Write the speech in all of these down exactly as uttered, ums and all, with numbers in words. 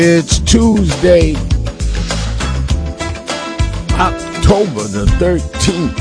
It's Tuesday, October the thirteenth.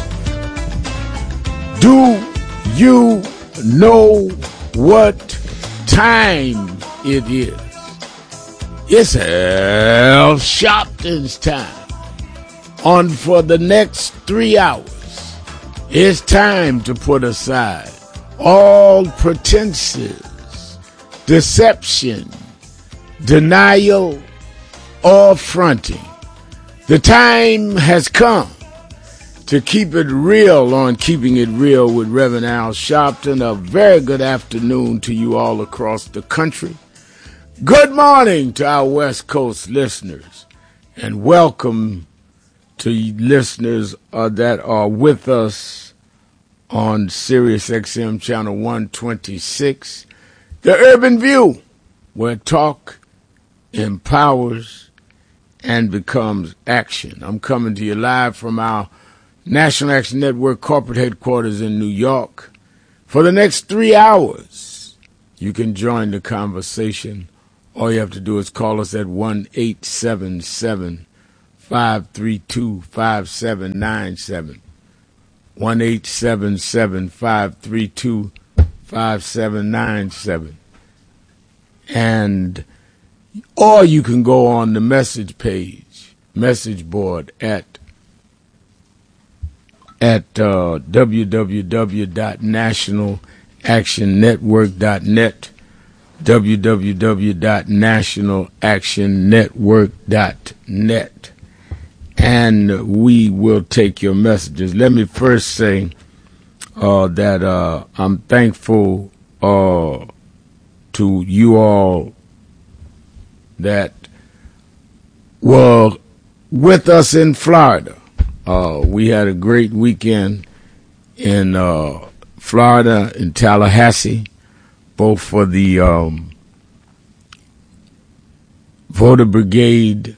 Do you know what time it is? It's Al Sharpton's time. On for the next three hours, it's time to put aside all pretenses, deception, denial, or fronting. The time has come to keep it real on Keeping It Real with Reverend Al Sharpton. A very good afternoon to you all across the country. Good morning to our West Coast listeners, and welcome to listeners uh, that are with us on Sirius X M channel one twenty-six, The Urban View, where talk empowers and becomes action. I'm coming to you live from our National Action Network corporate headquarters in New York. For the next three hours, you can join the conversation. All you have to do is call us at one eight seven seven, five three two, five seven nine seven. one eight seven seven, five three two, five seven nine seven. And or you can go on the message page, message board at at uh, w w w dot national action network dot net, w w w dot national action network dot net, and we will take your messages. Let me first say uh, that uh, I'm thankful uh, to you all that were with us in Florida. Uh, we had a great weekend in uh, Florida, in Tallahassee, both for the um, voter brigade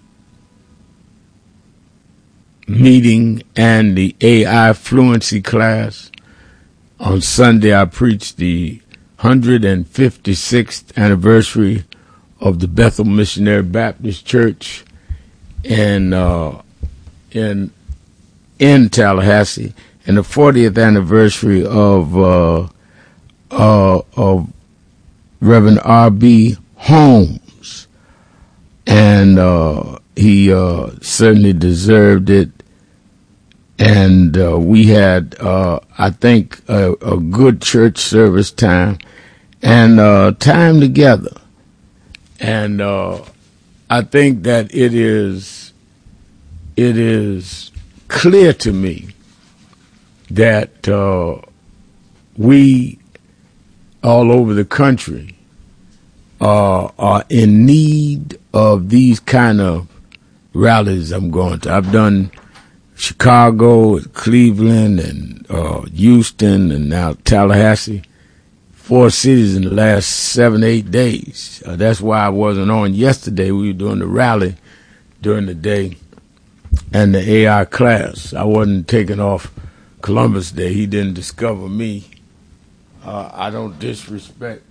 meeting and the A I fluency class. On Sunday, I preached the one hundred fifty-sixth anniversary of the Bethel Missionary Baptist Church in uh, in in Tallahassee, and the fortieth anniversary of uh, uh, of Reverend R B Holmes, and uh, he uh, certainly deserved it. And uh, we had, uh, I think, a, a good church service time and uh, time together. And uh, I think that it is it is clear to me that uh, we all over the country uh, are in need of these kind of rallies I'm going to. I've done Chicago, Cleveland, and uh, Houston, and now Tallahassee. Four cities in the last seven, eight days. Uh, that's why I wasn't on yesterday. We were doing the rally during the day and the A I class. I wasn't taking off Columbus Day. He didn't discover me. Uh, I don't disrespect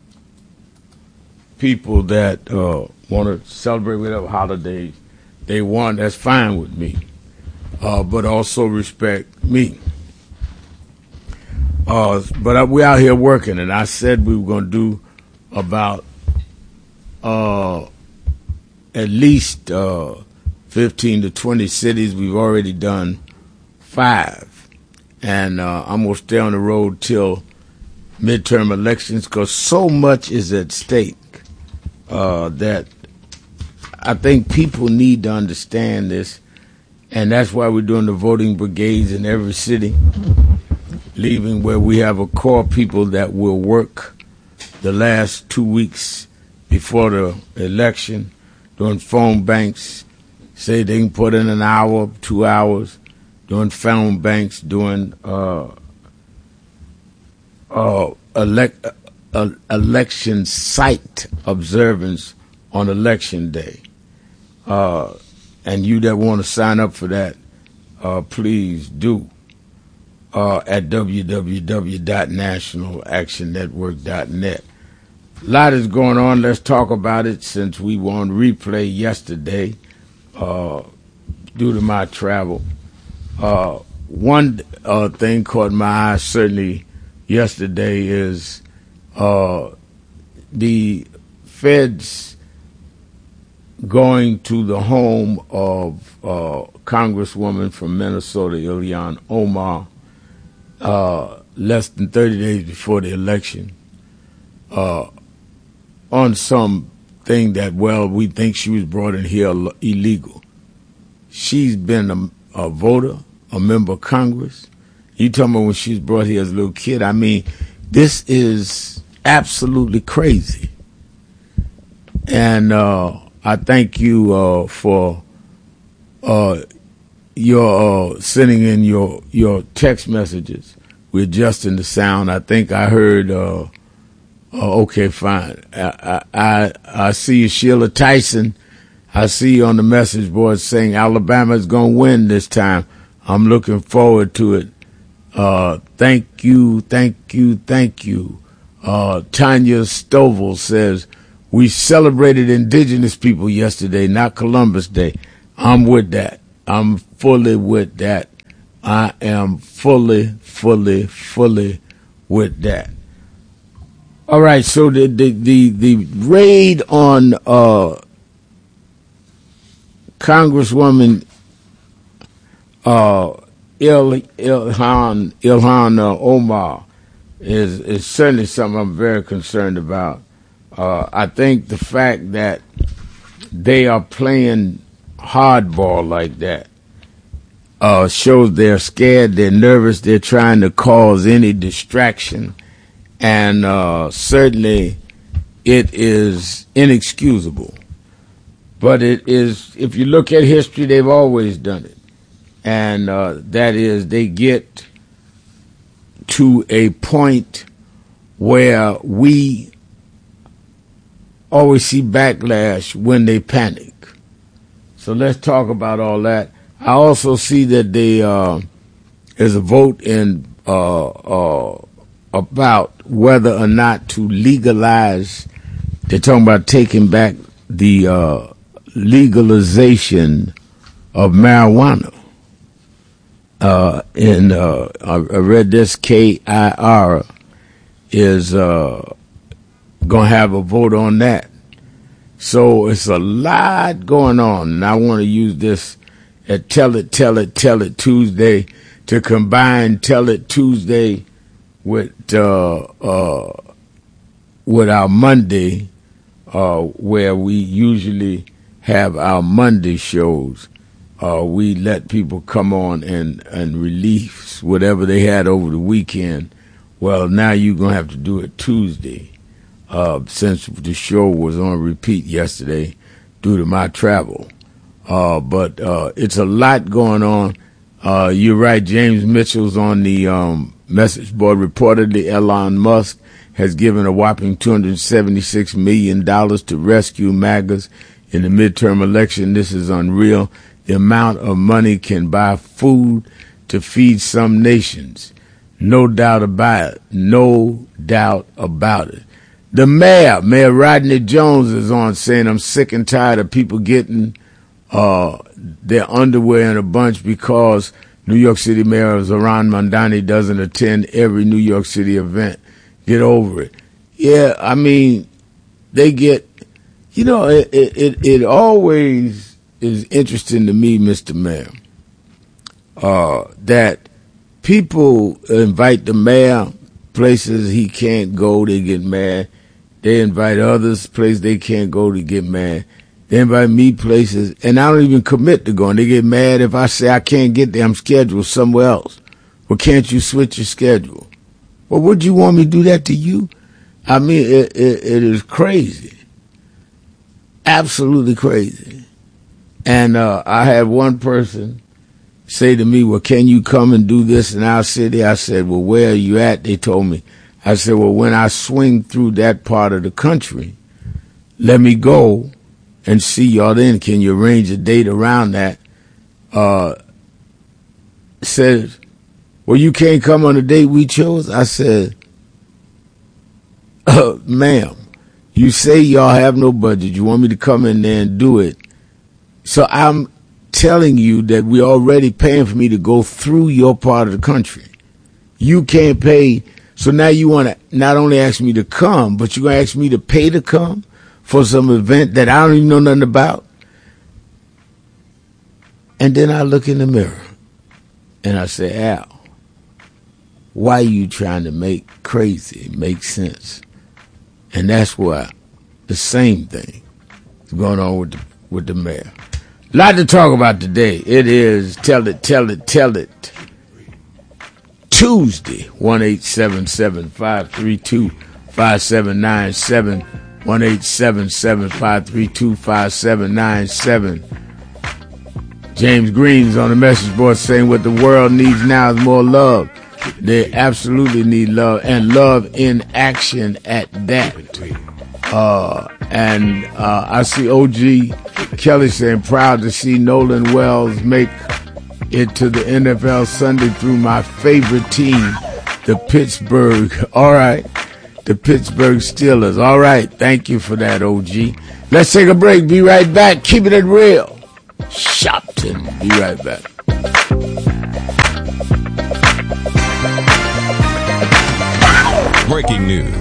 people that uh, want to celebrate whatever holiday they want. That's fine with me. Uh, but also respect me. Uh, but uh, we're out here working, and I said we were going to do about uh, at least uh, fifteen to twenty cities. We've already done five, and uh, I'm going to stay on the road till midterm elections because so much is at stake uh, that I think people need to understand this, and that's why we're doing the voting brigades in every city. Leaving where we have a core people that will work the last two weeks before the election, doing phone banks, say they can put in an hour, two hours, doing phone banks, doing uh, uh, elect, uh, election site observance on election day. Uh, and you that want to sign up for that, uh, please do. Uh, at w w w dot national action network dot net. A lot is going on. Let's talk about it since we were on replay yesterday uh, due to my travel. Uh, one uh, thing caught my eye certainly yesterday is uh, the feds going to the home of uh, Congresswoman from Minnesota, Ilhan Omar, uh, less than thirty days before the election, uh, on some thing that, well, we think she was brought in here illegal. She's been a, a voter, a member of Congress. You talking about when she was brought here as a little kid? I mean, this is absolutely crazy. And uh, I thank you uh, for uh, your uh, sending in your your text messages. We're adjusting the sound. I think I heard. Uh, oh, okay, fine. I, I I see you, Sheila Tyson. I see you on the message board saying Alabama is going to win this time. I'm looking forward to it. Uh, thank you, thank you, thank you. Uh, Tanya Stovall says, we celebrated indigenous people yesterday, not Columbus Day. I'm with that. I'm fully with that. I am fully, fully, fully with that. All right, so the the the, the raid on uh, Congresswoman uh, Il, Ilhan Ilhan uh, Omar is is certainly something I'm very concerned about. Uh, I think the fact that they are playing hardball like that uh, shows they're scared, they're nervous, they're trying to cause any distraction, and uh, certainly it is inexcusable. But it is, if you look at history, they've always done it. And uh, that is, they get to a point where we always see backlash when they panic. So let's talk about all that. I also see that they, uh, there's a vote in uh, uh, about whether or not to legalize. They're talking about taking back the uh, legalization of marijuana. Uh, and uh, I, I read this. K I R is uh, going to have a vote on that. So it's a lot going on, and I want to use this at Tell It, Tell It, Tell It Tuesday to combine Tell It Tuesday with uh, uh, with our Monday, uh, where we usually have our Monday shows. Uh, we let people come on and, and release whatever they had over the weekend. Well, now you're going to have to do it Tuesday, uh, since the show was on repeat yesterday due to my travel. Uh, but uh, it's a lot going on. Uh, you're right, James Mitchell's on the um, message board. Reportedly, Elon Musk has given a whopping two hundred seventy-six million dollars to rescue MAGAs in the midterm election. This is unreal. The amount of money can buy food to feed some nations. No doubt about it. No doubt about it. The mayor, Mayor Rodney Jones, is on saying, I'm sick and tired of people getting uh, their underwear in a bunch because New York City Mayor Zohran Mamdani doesn't attend every New York City event. Get over it. Yeah, I mean, they get, you know, it it, it, it always is interesting to me, Mister Mayor, uh, that people invite the mayor places he can't go, they get mad. They invite others places they can't go, to get mad. They invite me places, and I don't even commit to going. They get mad if I say I can't get there, I'm scheduled somewhere else. Well, can't you switch your schedule? Well, would you want me to do that to you? I mean, it, it, it is crazy. Absolutely crazy. And uh, I had one person say to me, well, can you come and do this in our city? I said, well, where are you at? They told me. I said, well, when I swing through that part of the country, let me go and see y'all then. Can you arrange a date around that? Uh, said, well, you can't come on the date we chose? I said, uh, ma'am, You say y'all have no budget. You want me to come in there and do it. So I'm telling you that we're already paying for me to go through your part of the country. You can't pay. So now you want to not only ask me to come, but you're going to ask me to pay to come for some event that I don't even know nothing about. And then I look in the mirror and I say, Al, why are you trying to make crazy make sense? And that's why the same thing is going on with the, with the mayor. A lot to talk about today. It is Tell It, Tell It, Tell It. Tuesday, one eight seven seven, five three two, five seven nine seven, one eight seven seven, five three two, five seven nine seven. James Green's on the message board saying what the world needs now is more love. They absolutely need love, and love in action at that. Uh, and uh, I see O G Kelly saying, proud to see Nolan Wells make it to the N F L Sunday through my favorite team, the Pittsburgh. All right. The Pittsburgh Steelers. All right. Thank you for that, O G. Let's take a break. Be right back. Keep it real. Shopton. Be right back. Breaking news.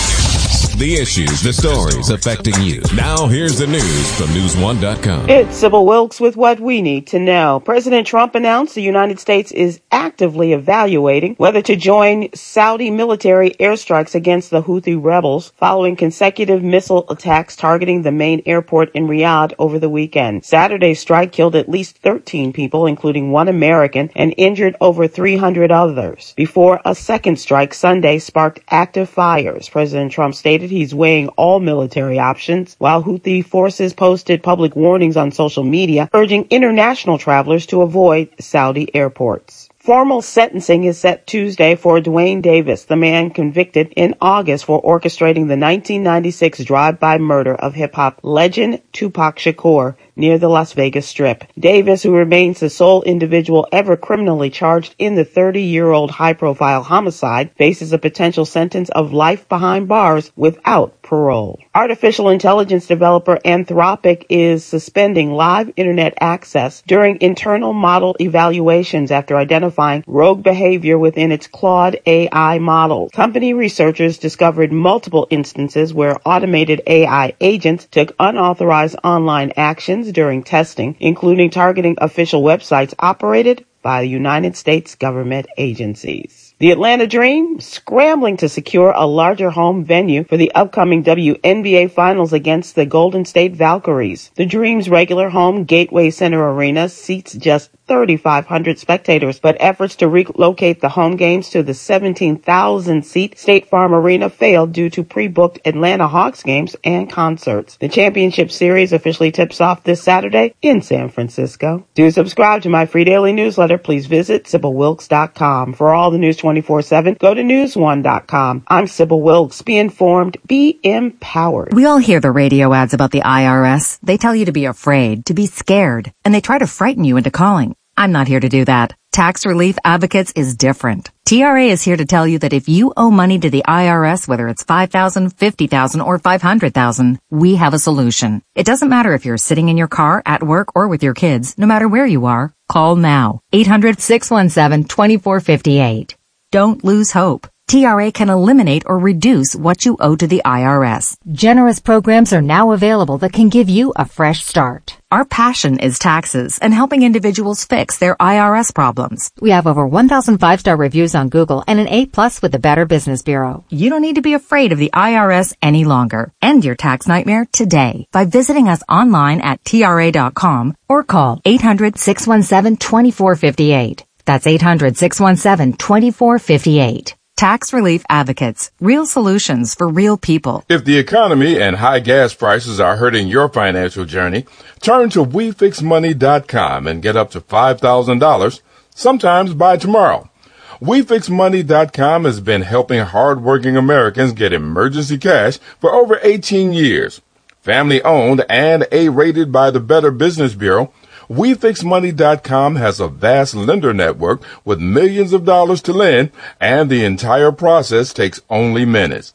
The issues, the stories affecting you. Now here's the news from news one dot com. It's Sybil Wilkes with what we need to know. President Trump announced the United States is actively evaluating whether to join Saudi military airstrikes against the Houthi rebels following consecutive missile attacks targeting the main airport in Riyadh over the weekend. Saturday's strike killed at least thirteen people, including one American, and injured over three hundred others, before a second strike Sunday sparked active fires. President Trump stated he's weighing all military options, while Houthi forces posted public warnings on social media urging international travelers to avoid Saudi airports. Formal sentencing is set Tuesday for Dwayne Davis, the man convicted in August for orchestrating the nineteen ninety-six drive-by murder of hip-hop legend Tupac Shakur near the Las Vegas Strip. Davis, who remains the sole individual ever criminally charged in the thirty-year-old high-profile homicide, faces a potential sentence of life behind bars without parole. Artificial intelligence developer Anthropic is suspending live internet access during internal model evaluations after identifying rogue behavior within its Claude A I model. Company researchers discovered multiple instances where automated A I agents took unauthorized online actions during testing, including targeting official websites operated by United States government agencies. The Atlanta Dream scrambling to secure a larger home venue for the upcoming W N B A Finals against the Golden State Valkyries. The Dream's regular home Gateway Center Arena seats just thirty-five hundred spectators, but efforts to relocate the home games to the seventeen thousand seat State Farm Arena failed due to pre-booked Atlanta Hawks games and concerts. The championship series officially tips off this Saturday in San Francisco. To subscribe to my free daily newsletter, please visit Sybil Wilkes dot com. For all the news twenty-four seven, go to news one dot com. I'm Sybil Wilkes. Be informed, be empowered. We all hear the radio ads about the I R S. They tell you to be afraid, to be scared, and they try to frighten you into calling. I'm not here to do that. Tax Relief Advocates is different. T R A is here to tell you that if you owe money to the I R S, whether it's five thousand dollars, fifty thousand dollars, or five hundred thousand dollars, we have a solution. It doesn't matter if you're sitting in your car, at work, or with your kids. No matter where you are, call now. eight hundred, six one seven, two four five eight. Don't lose hope. T R A can eliminate or reduce what you owe to the I R S. Generous programs are now available that can give you a fresh start. Our passion is taxes and helping individuals fix their I R S problems. We have over one thousand five-star reviews on Google and an A plus with the Better Business Bureau. You don't need to be afraid of the I R S any longer. End your tax nightmare today by visiting us online at T R A dot com or call eight hundred, six one seven, two four five eight. That's eight hundred, six one seven, two four five eight. Tax Relief Advocates. Real solutions for real people. If the economy and high gas prices are hurting your financial journey, turn to we fix money dot com and get up to five thousand dollars, sometimes by tomorrow. we fix money dot com has been helping hardworking Americans get emergency cash for over eighteen years. Family owned and A-rated by the Better Business Bureau, we fix money dot com has a vast lender network with millions of dollars to lend, and the entire process takes only minutes.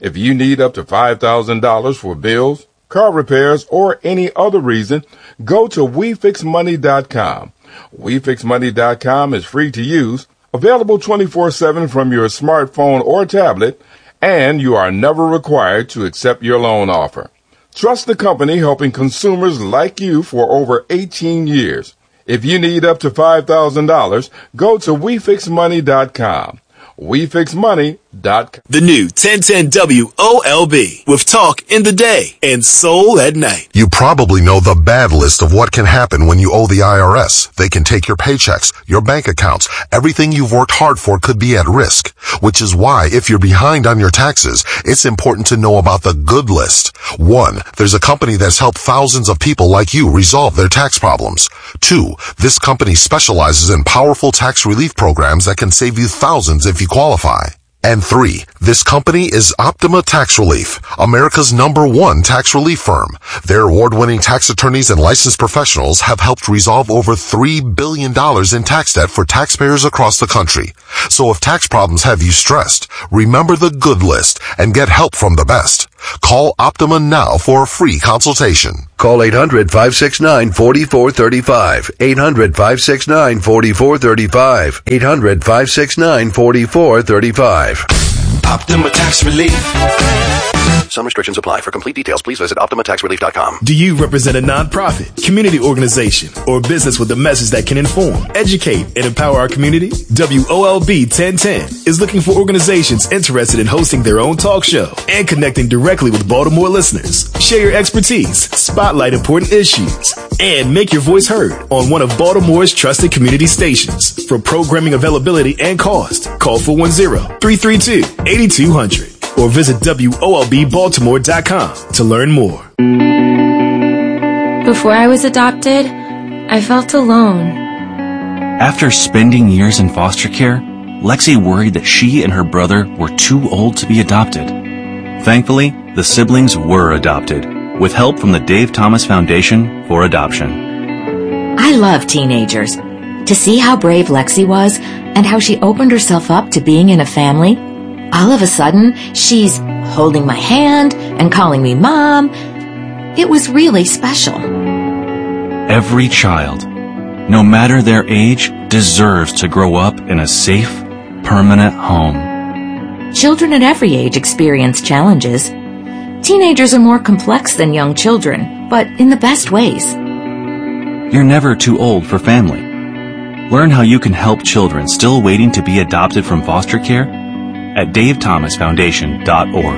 If you need up to five thousand dollars for bills, car repairs, or any other reason, go to we fix money dot com. we fix money dot com is free to use, available twenty-four seven from your smartphone or tablet, and you are never required to accept your loan offer. Trust the company helping consumers like you for over eighteen years. If you need up to five thousand dollars, go to we fix money dot com. we fix money dot com. The new ten ten W O L B with talk in the day and soul at night. You probably know the bad list of what can happen when you owe the I R S. They can take your paychecks, your bank accounts. Everything you've worked hard for could be at risk, which is why if you're behind on your taxes, it's important to know about the good list. One, there's a company that's helped thousands of people like you resolve their tax problems. Two, this company specializes in powerful tax relief programs that can save you thousands if you qualify. And three, this company is Optima Tax Relief, America's number one tax relief firm. Their award-winning tax attorneys and licensed professionals have helped resolve over three billion dollars in tax debt for taxpayers across the country. So if tax problems have you stressed, remember the good list and get help from the best. Call Optima now for a free consultation. Call eight hundred, five six nine, four four three five. eight hundred, five six nine, four four three five. eight hundred, five six nine, four four three five. Optima Tax Relief. Some restrictions apply. For complete details, please visit optima tax relief dot com. Do you represent a nonprofit, community organization, or business with a message that can inform, educate, and empower our community? W O L B ten ten is looking for organizations interested in hosting their own talk show and connecting directly with Baltimore listeners. Share your expertise, spotlight important issues, and make your voice heard on one of Baltimore's trusted community stations. For programming availability and cost, call four one zero, three three two, eight two zero zero or visit W O L B baltimore dot com to learn more. Before I was adopted, I felt alone. After spending years in foster care, Lexi worried that she and her brother were too old to be adopted. Thankfully, the siblings were adopted, with help from the Dave Thomas Foundation for Adoption. I love teenagers. To see how brave Lexi was and how she opened herself up to being in a family, all of a sudden, she's holding my hand and calling me Mom. It was really special. Every child, no matter their age, deserves to grow up in a safe, permanent home. Children at every age experience challenges. Teenagers are more complex than young children, but in the best ways. You're never too old for family. Learn how you can help children still waiting to be adopted from foster care at dave thomas foundation dot org.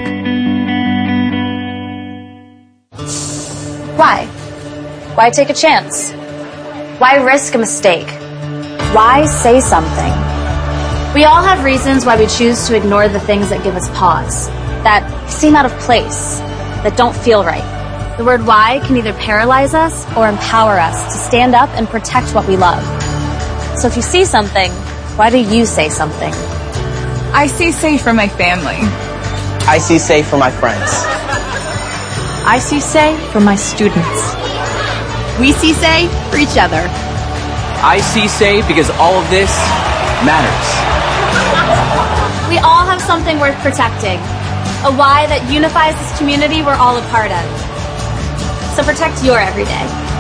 Why? Why take a chance? Why risk a mistake? Why say something? We all have reasons why we choose to ignore the things that give us pause, that seem out of place, that don't feel right. The word why can either paralyze us or empower us to stand up and protect what we love. So if you see something, why do you say something? I see safe for my family. I see safe for my friends. I see say for my students. We see say for each other. I see say because all of this matters. We all have something worth protecting. A why that unifies this community we're all a part of. So protect your everyday.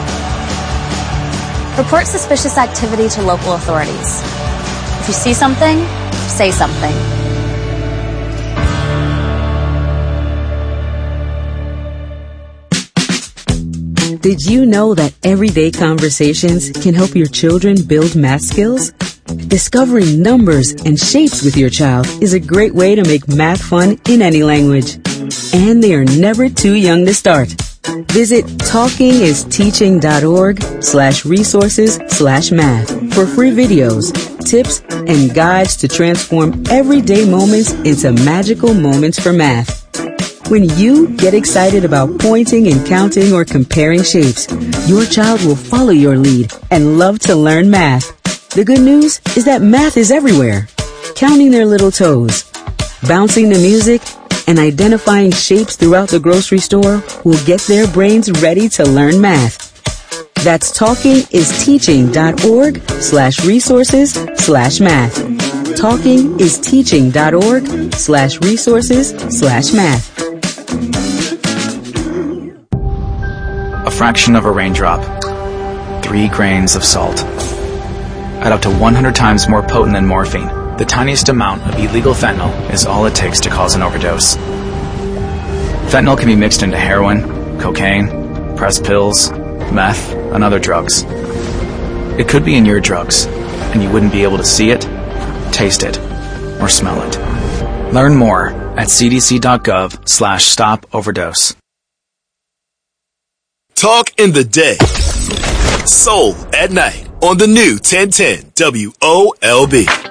Report suspicious activity to local authorities. If you see something, say something. Did you know that everyday conversations can help your children build math skills? Discovering numbers and shapes with your child is a great way to make math fun in any language. And they are never too young to start. Visit talkingisteaching.org slash resources slash math for free videos, tips, and guides to transform everyday moments into magical moments for math. When you get excited about pointing and counting or comparing shapes, your child will follow your lead and love to learn math. The good news is that math is everywhere. Counting their little toes, bouncing the music, and identifying shapes throughout the grocery store will get their brains ready to learn math. That's talkingisteaching.org slash resources slash math. Talking is teaching.org slash resources slash math. A fraction of a raindrop. Three grains of salt. At up to one hundred times more potent than morphine, the tiniest amount of illegal fentanyl is all it takes to cause an overdose. Fentanyl can be mixed into heroin, cocaine, pressed pills, meth, and other drugs. It could be in your drugs, and you wouldn't be able to see it, taste it, or smell it. Learn more at cdc.gov slash stop overdose. Talk in the day. Soul at night on the new ten ten W O L B.